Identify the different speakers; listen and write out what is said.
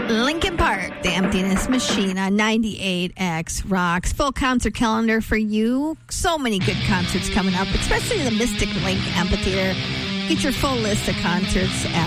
Speaker 1: Linkin Park, The Emptiness Machine on 98X Rocks. Full concert calendar for you. So many good concerts coming up, especially the Mystic Lake Amphitheater. Get your full list of concerts at